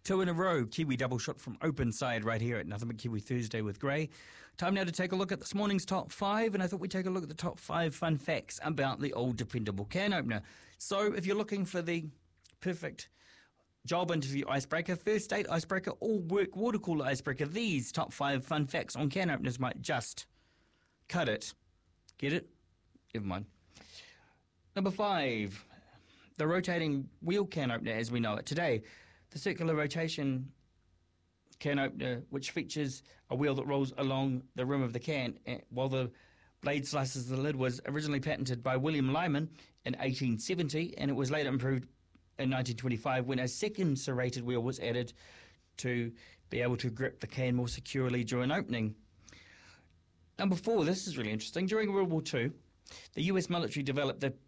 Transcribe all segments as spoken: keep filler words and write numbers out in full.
Two in a row, Kiwi double shot from open side right here at Nothing But Kiwi Thursday with Gray. Time now to take a look at this morning's top five, and I thought we'd take a look at the top five fun facts about the old dependable can opener. So if you're looking for the perfect job interview icebreaker, first date icebreaker, or work water cooler icebreaker, these top five fun facts on can openers might just cut it. Get it? Never mind. Number five, the rotating wheel can opener as we know it today. The circular rotation can opener, which features a wheel that rolls along the rim of the can, while the blade slices the lid, was originally patented by William Lyman in eighteen seventy, and it was later improved in nineteen twenty-five when a second serrated wheel was added to be able to grip the can more securely during opening. Number four, this is really interesting. During World War Two, the U S military developed the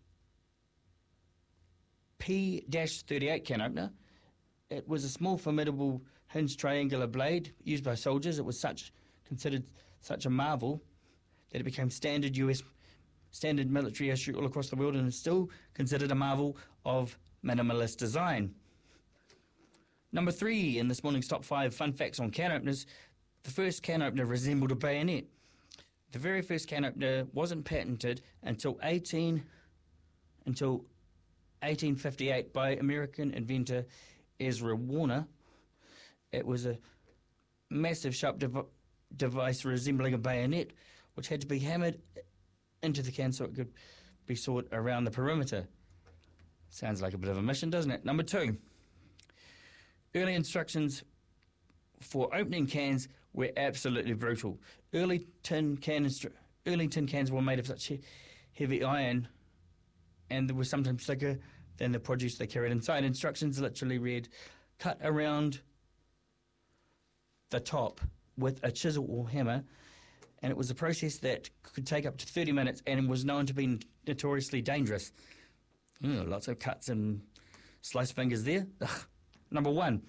P thirty-eight can opener. It was a small, formidable, hinged triangular blade used by soldiers. It was such considered such a marvel that it became standard U S standard military issue all across the world, and is still considered a marvel of minimalist design. Number three in this morning's top five fun facts on can openers: the first can opener resembled a bayonet. The very first can opener wasn't patented until eighteen until eighteen fifty-eight by American inventor Ezra Warner. It was a massive sharp dev- device resembling a bayonet, which had to be hammered into the can so it could be sawed around the perimeter. Sounds like a bit of a mission, doesn't it? Number two, early instructions for opening cans were absolutely brutal. Early tin can instru- early tin cans were made of such he- heavy iron, and they were sometimes thicker than the produce they carried inside. Instructions literally read, cut around the top with a chisel or hammer, and it was a process that could take up to thirty minutes and was known to be notoriously dangerous. Mm, lots of cuts and sliced fingers there. Ugh. Number one,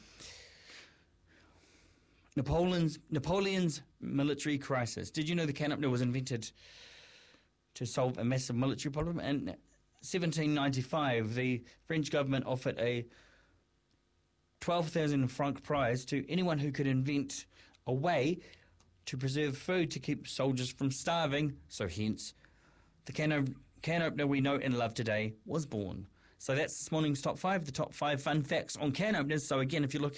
Napoleon's, Napoleon's military crisis. Did you know the can opener was invented to solve a massive military problem? And seventeen ninety-five, the French government offered a twelve thousand franc prize to anyone who could invent a way to preserve food to keep soldiers from starving. So hence, the can, o- can opener we know and love today was born. So that's this morning's top five, the top five fun facts on can openers. So again, if you're looking